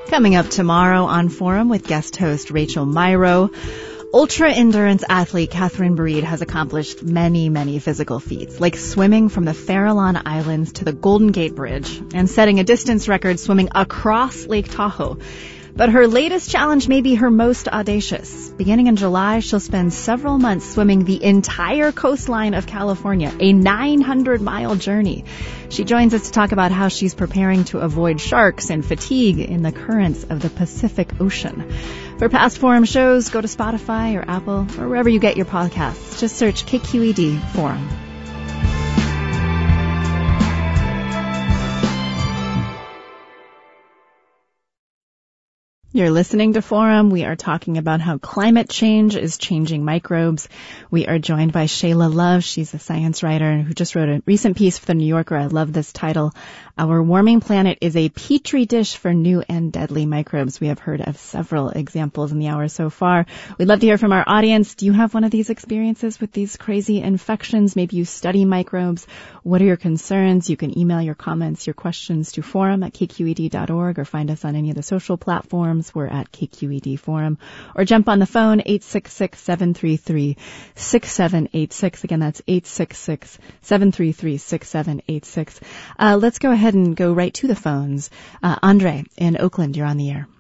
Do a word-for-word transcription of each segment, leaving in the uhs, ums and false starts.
Coming up tomorrow on Forum with guest host Rachel Myrow, ultra-endurance athlete Catherine Breed has accomplished many, many physical feats, like swimming from the Farallon Islands to the Golden Gate Bridge and setting a distance record swimming across Lake Tahoe. But her latest challenge may be her most audacious. Beginning in July, she'll spend several months swimming the entire coastline of California, a nine hundred mile journey. She joins us to talk about how she's preparing to avoid sharks and fatigue in the currents of the Pacific Ocean. For past Forum shows, go to Spotify or Apple or wherever you get your podcasts. Just search K Q E D Forum. You're listening to Forum. We are talking about how climate change is changing microbes. We are joined by Shayla Love. She's a science writer who just wrote a recent piece for The New Yorker. I love this title. Our warming planet is a petri dish for new and deadly microbes. We have heard of several examples in the hour so far. We'd love to hear from our audience. Do you have one of these experiences with these crazy infections? Maybe you study microbes. What are your concerns? You can email your comments, your questions to forum at k q e d dot org or find us on any of the social platforms. We're at K Q E D Forum, or jump on the phone, eight six six, seven three three, six seven eight six. Again, that's eight six six, seven three three, six seven eight six. Uh, let's go ahead and go right to the phones. Uh, Andre in Oakland, you're on the air.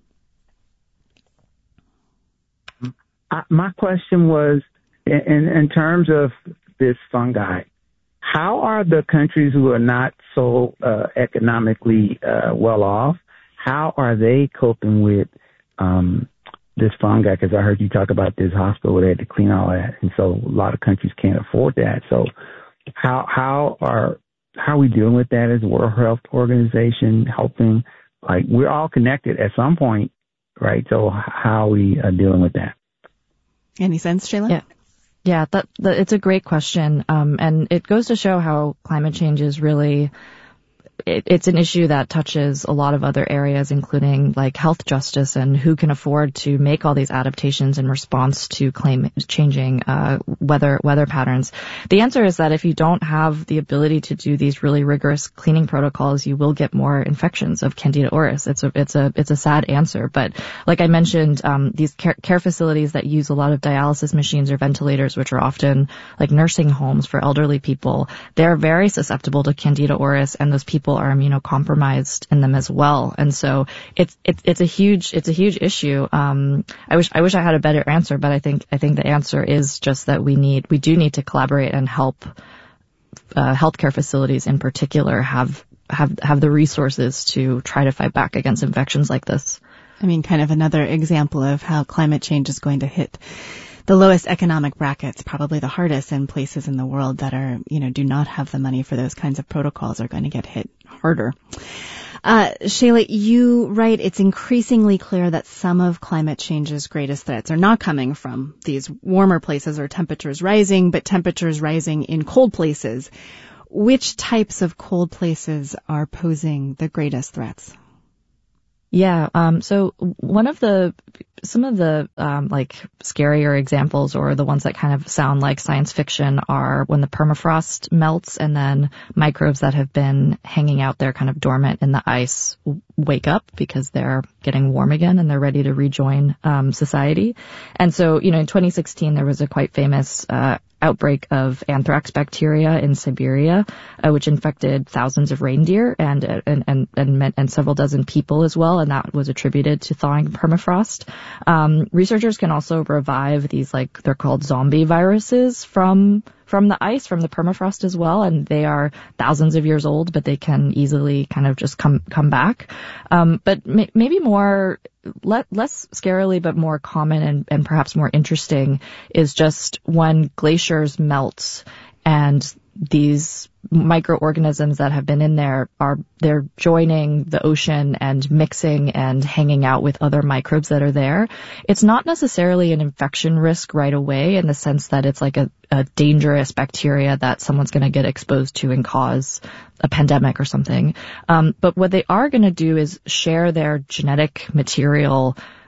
Uh, my question was, in, in terms of this fungi, how are the countries who are not so uh, economically uh, well off, how are they coping with um, this fungi? Because I heard you talk about this hospital where they had to clean all that, and so a lot of countries can't afford that. So how how are how are we dealing with that as a World Health Organization, helping? Like, we're all connected at some point, right? So how are we uh, dealing with that? Any sense, Shayla? Yeah. Yeah, that, that it's a great question. Um, and it goes to show how climate change is really, it, it's an issue that touches a lot of other areas, including like health justice and who can afford to make all these adaptations in response to climate changing uh, weather weather patterns. The answer is that if you don't have the ability to do these really rigorous cleaning protocols, you will get more infections of Candida auris. It's a it's a it's a sad answer, but like I mentioned, um, these care, care facilities that use a lot of dialysis machines or ventilators, which are often like nursing homes for elderly people, they're very susceptible to Candida auris, and those people are immunocompromised in them as well. And so it's it's it's a huge it's a huge issue. Um, I wish I wish I had a better answer, but I think I think the answer is just that we need we do need to collaborate and help uh, healthcare facilities in particular have have have the resources to try to fight back against infections like this. I mean, kind of another example of how climate change is going to hit the lowest economic brackets, probably the hardest, in places in the world that are, you know, do not have the money for those kinds of protocols are going to get hit harder. Uh, Shayla, you write it's increasingly clear that some of climate change's greatest threats are not coming from these warmer places or temperatures rising, but temperatures rising in cold places. Which types of cold places are posing the greatest threats? Yeah. Um, so one of the, some of the, um, like scarier examples, or the ones that kind of sound like science fiction, are when the permafrost melts and then microbes that have been hanging out there kind of dormant in the ice wake up because they're getting warm again and they're ready to rejoin, um, society. And so, you know, in twenty sixteen, there was a quite famous, uh, outbreak of anthrax bacteria in Siberia, uh, which infected thousands of reindeer and, and, and, and, and several dozen people as well. And that was attributed to thawing permafrost. Um, researchers can also revive these, like, they're called zombie viruses from, from the ice, from the permafrost as well. And they are thousands of years old, but they can easily kind of just come, come back. Um, but may, maybe more, le- less scarily, but more common and, and perhaps more interesting is just when glaciers melt and these microorganisms that have been in there are, they're joining the ocean and mixing and hanging out with other microbes that are there. It's not necessarily an infection risk right away in the sense that it's like a, a dangerous bacteria that someone's going to get exposed to and cause a pandemic or something. Um, but what they are going to do is share their genetic material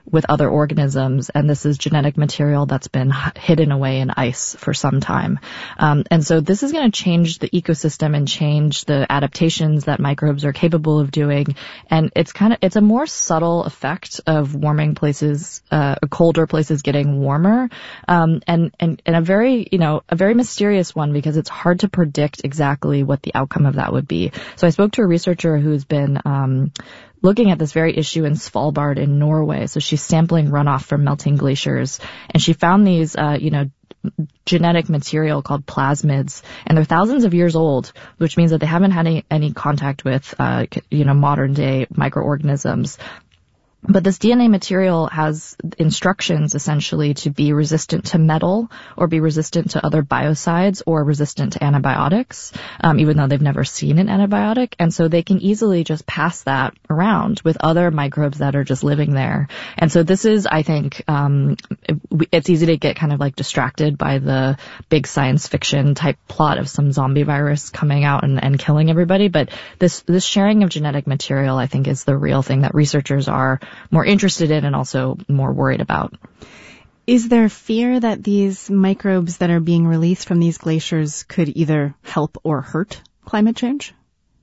with other organisms, and this is genetic material that's been h- hidden away in ice for some time. Um, and so this is going to change the ecosystem and change the adaptations that microbes are capable of doing. And it's kind of, it's a more subtle effect of warming places, uh, colder places getting warmer, um, and, and, and a very, you know, a very mysterious one because it's hard to predict exactly what the outcome of that would be. So I spoke to a researcher who's been, um, looking at this very issue in Svalbard in Norway. So she's sampling runoff from melting glaciers, and she found these, uh, you know, genetic material called plasmids, and they're thousands of years old, which means that they haven't had any, any contact with, uh, you know, modern day microorganisms. But this D N A material has instructions essentially to be resistant to metal or be resistant to other biocides or resistant to antibiotics, um, even though they've never seen an antibiotic. And so they can easily just pass that around with other microbes that are just living there. And so this is, I think, um, it, it's easy to get kind of like distracted by the big science fiction type plot of some zombie virus coming out and, and killing everybody. But this, this sharing of genetic material, I think, is the real thing that researchers are more interested in and also more worried about. Is there fear that these microbes that are being released from these glaciers could either help or hurt climate change?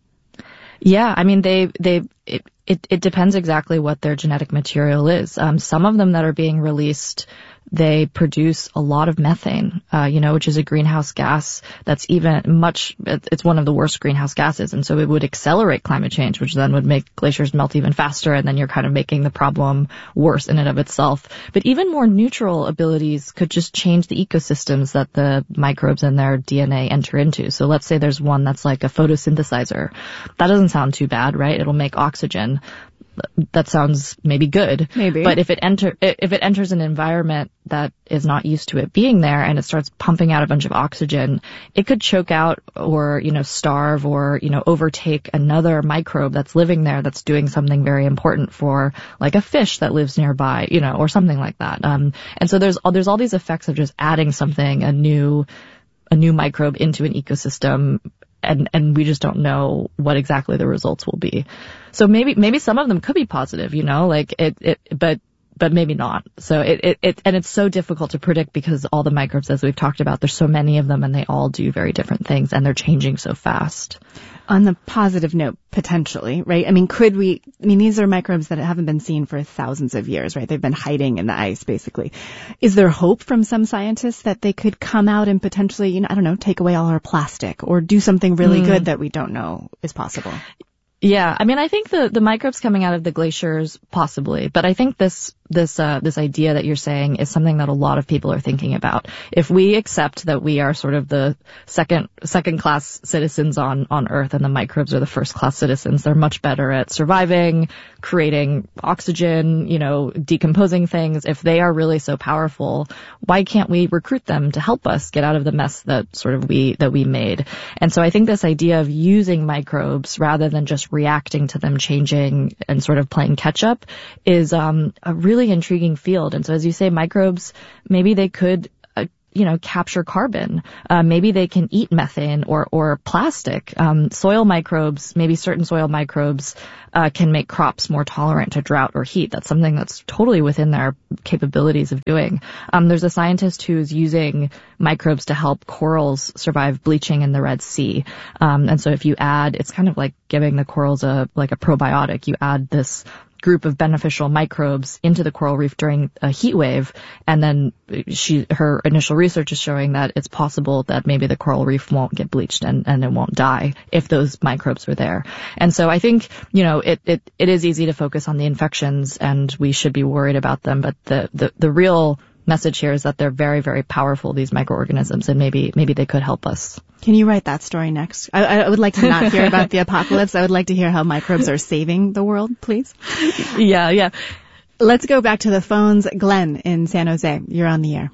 Yeah, I mean, they, they, it, it, it depends exactly what their genetic material is. Um, some of them that are being released, they produce a lot of methane, uh, you know, which is a greenhouse gas that's even much, it's one of the worst greenhouse gases. And so it would accelerate climate change, which then would make glaciers melt even faster. And then you're kind of making the problem worse in and of itself. But even more neutral abilities could just change the ecosystems that the microbes in their D N A enter into. So let's say there's one that's like a photosynthesizer. That doesn't sound too bad, right? It'll make oxygen. That sounds maybe good. Maybe. But if it enter, if it enters an environment that is not used to it being there and it starts pumping out a bunch of oxygen, it could choke out or, you know, starve or, you know, overtake another microbe that's living there that's doing something very important for like a fish that lives nearby, you know, or something like that. Um, and so there's, there's all these effects of just adding something, a new, a new microbe into an ecosystem. And, and we just don't know what exactly the results will be. So maybe, maybe some of them could be positive, you know, like it, it, but, but maybe not. So it, it, it, and it's so difficult to predict because all the microbes, as we've talked about, there's so many of them and they all do very different things and they're changing so fast. On the positive note, potentially, right? I mean, could we, I mean, these are microbes that haven't been seen for thousands of years, right? They've been hiding in the ice, basically. Is there hope from some scientists that they could come out and potentially, you know, I don't know, take away all our plastic or do something really mm. good that we don't know is possible? Yeah, I mean, I think the, the microbes coming out of the glaciers, possibly, but I think this, this, uh, this idea that you're saying is something that a lot of people are thinking about. If we accept that we are sort of the second, second class citizens on, on Earth and the microbes are the first class citizens, they're much better at surviving, creating oxygen, you know, decomposing things. If they are really so powerful, why can't we recruit them to help us get out of the mess that sort of we, that we made? And so I think this idea of using microbes rather than just reacting to them changing and sort of playing catch up is um, a really intriguing field. And so as you say, microbes, maybe they could uh, you know, capture carbon. Uh, maybe they can eat methane or, or plastic. Um, soil microbes, maybe certain soil microbes, uh, can make crops more tolerant to drought or heat. That's something that's totally within their capabilities of doing. Um, there's a scientist who's using microbes to help corals survive bleaching in the Red Sea. Um, and so if you add, it's kind of like giving the corals a, like a probiotic. You add this group of beneficial microbes into the coral reef during a heat wave, and then she her initial research is showing that it's possible that maybe the coral reef won't get bleached and, and it won't die if those microbes are there. And so I think, you know, it, it, it is easy to focus on the infections and we should be worried about them, but the, the, the real message here is that they're very, very powerful, these microorganisms, and maybe maybe they could help us. Can you write that story next? I, I would like to not hear about the apocalypse. I would like to hear how microbes are saving the world, please. Yeah, yeah. Let's go back to the phones. Glenn in San Jose, you're on the air.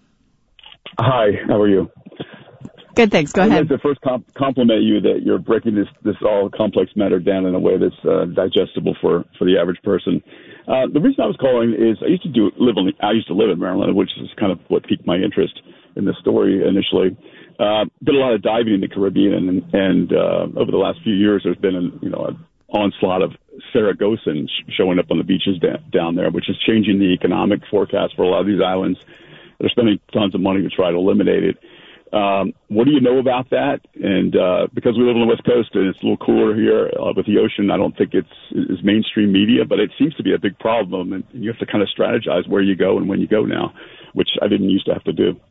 Hi, how are you? Good, thanks. Go I'd ahead. I'd like to first comp- compliment you that you're breaking this, this all complex matter down in a way that's uh, digestible for, for the average person. Uh, the reason I was calling is I used to do live on, I used to live in Maryland, which is kind of what piqued my interest in the story initially. Uh, did a lot of diving in the Caribbean, and, and uh, over the last few years, there's been an, you know, an onslaught of Saragosan showing up on the beaches da- down there, which is changing the economic forecast for a lot of these islands. They're spending tons of money to try to eliminate it. Um, what do you know about that? And uh, because we live on the West Coast and it's a little cooler here uh, with the ocean, I don't think it's, it's mainstream media, but it seems to be a big problem. And you have to kind of strategize where you go and when you go now, which I didn't used to have to do.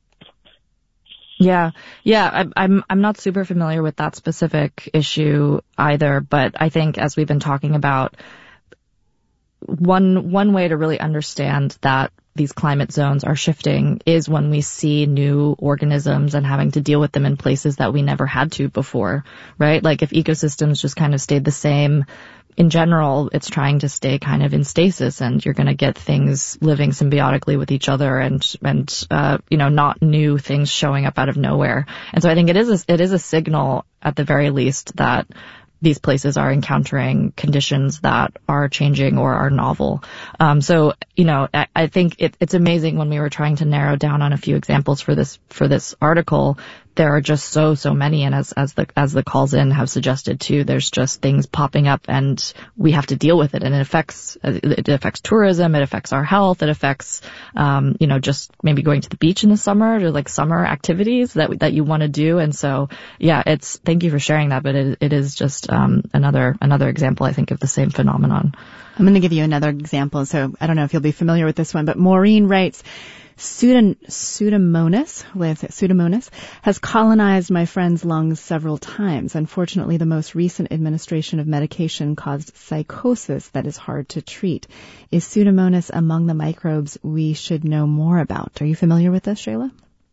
Yeah, yeah, I, I'm I'm not super familiar with that specific issue either, but I think as we've been talking about, one one way to really understand that these climate zones are shifting is when we see new organisms and having to deal with them in places that we never had to before, right? Like if ecosystems just kind of stayed the same, in general, it's trying to stay kind of in stasis, and you're going to get things living symbiotically with each other, and and uh, you know, not new things showing up out of nowhere. And so I think it is a, it is a signal, at the very least, that these places are encountering conditions that are changing or are novel. Um, so, you know, I, I think it, it's amazing when we were trying to narrow down on a few examples for this for this article. There are just so, so many. And as, as the, as the calls in have suggested too, there's just things popping up and we have to deal with it. And it affects, it affects tourism. It affects our health. It affects, um, you know, just maybe going to the beach in the summer, or like summer activities that, that you want to do. And so, yeah, it's, thank you for sharing that. But it, it is just, um, another, another example, I think, of the same phenomenon. I'm going to give you another example. So I don't know if you'll be familiar with this one, but Maureen writes, Pseudon- Pseudomonas, with Pseudomonas, has colonized my friend's lungs several times. Unfortunately, the most recent administration of medication caused psychosis that is hard to treat. Is Pseudomonas among the microbes we should know more about? Are you familiar with this, Shayla?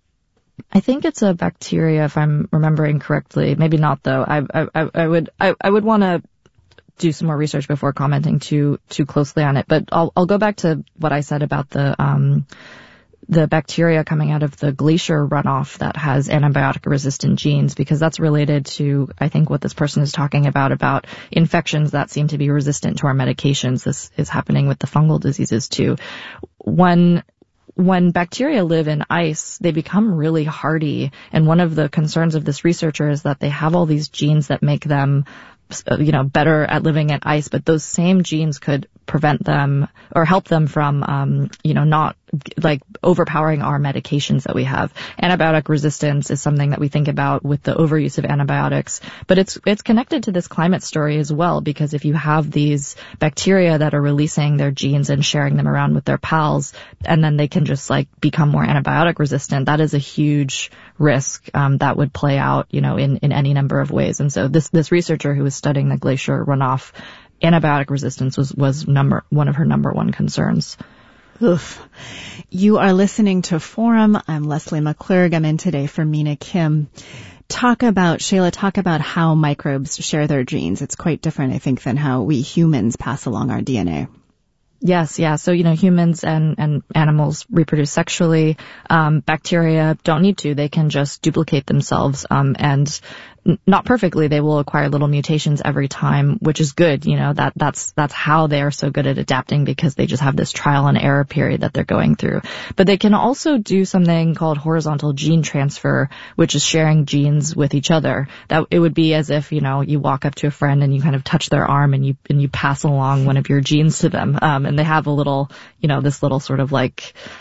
I think it's a bacteria, if I'm remembering correctly. Maybe not, though. I, I, I would, I, I would want to do some more research before commenting too, too closely on it. But I'll, I'll go back to what I said about the, um, the bacteria coming out of the glacier runoff that has antibiotic-resistant genes, because that's related to, I think, what this person is talking about, about infections that seem to be resistant to our medications. This is happening with the fungal diseases too. When When bacteria live in ice, they become really hardy. And one of the concerns of this researcher is that they have all these genes that make them, you know, better at living in ice, but those same genes could prevent them or help them from, um, you know, not like overpowering our medications that we have. Antibiotic resistance is something that we think about with the overuse of antibiotics, but it's, it's connected to this climate story as well, because if you have these bacteria that are releasing their genes and sharing them around with their pals, and then they can just like become more antibiotic resistant, that is a huge risk, um, that would play out, you know, in, in any number of ways. And so this, this researcher who was studying the glacier runoff, antibiotic resistance was, was number, one of her number one concerns. Oof. You are listening to Forum. I'm Leslie McClurg. I'm in today for Mina Kim. Talk about, Shayla, talk about how microbes share their genes. It's quite different, I think, than how we humans pass along our D N A. Yes, yeah. So, you know, humans and, and animals reproduce sexually. Um, bacteria don't need to. They can just duplicate themselves, um, and n- not perfectly. They will acquire little mutations every time, which is good. You know, that, that's, that's how they are so good at adapting, because they just have this trial and error period that they're going through. But they can also do something called horizontal gene transfer, which is sharing genes with each other. That it would be as if, you know, you walk up to a friend and you kind of touch their arm and you, and you pass along one of your genes to them. Um, and they have a little, you know, this little sort of like